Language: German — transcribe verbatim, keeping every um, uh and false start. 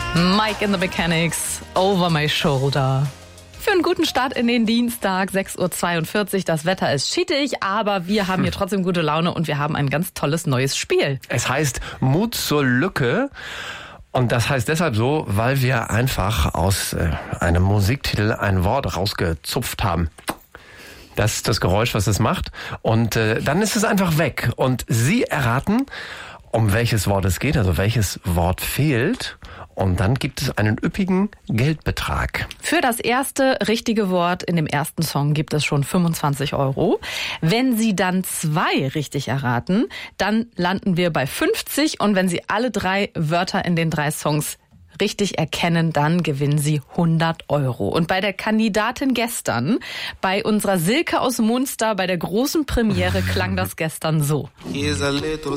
Mike and the Mechanics, Over My Shoulder. Für einen guten Start in den Dienstag, sechs Uhr zweiundvierzig. Das Wetter ist schittig, aber wir haben hier trotzdem gute Laune und wir haben ein ganz tolles neues Spiel. Es heißt Mut zur Lücke. Und das heißt deshalb so, weil wir einfach aus äh, einem Musiktitel ein Wort rausgezupft haben. Das ist das Geräusch, was es macht. Und äh, dann ist es einfach weg. Und Sie erraten, um welches Wort es geht, also welches Wort fehlt. Und dann gibt es einen üppigen Geldbetrag. Für das erste richtige Wort in dem ersten Song gibt es schon fünfundzwanzig Euro. Wenn Sie dann zwei richtig erraten, dann landen wir bei fünfzig. Und wenn Sie alle drei Wörter in den drei Songs richtig erkennen, dann gewinnen Sie hundert Euro. Und bei der Kandidatin gestern, bei unserer Silke aus Munster, bei der großen Premiere, klang das gestern so. Here's a little